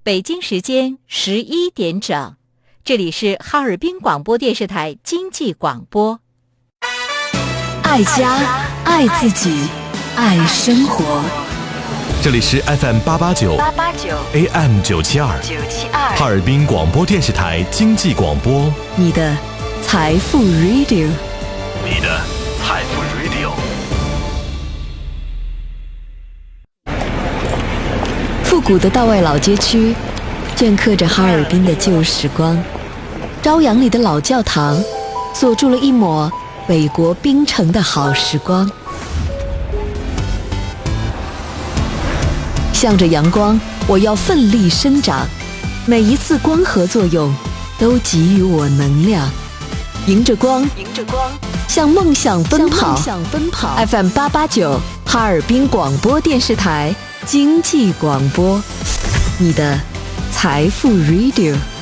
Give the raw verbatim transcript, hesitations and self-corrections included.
北京时间十一点整，这里是哈尔滨广播电视台经济广播。 爱家，爱自己，爱生活。 这里是 F M 八八九 A M 九七二哈尔滨广播电视台经济广播， 你的财富 Radio， 你的财富 Radio。 复古的道外老街区镌刻着哈尔滨的旧时光，朝阳里的老教堂锁住了一抹北国冰城的好时光。向着阳光，我要奋力生长，每一次光合作用都给予我能量，迎着光，迎着光，向梦想奔跑。向梦想奔跑。F M 八八九哈尔滨广播电视台经济广播，你的财富 Radio。